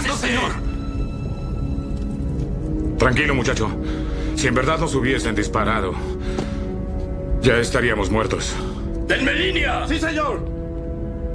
¡No, señor! Tranquilo, muchacho. Si en verdad nos hubiesen disparado, ya estaríamos muertos. ¡Denme línea! ¡Sí, señor!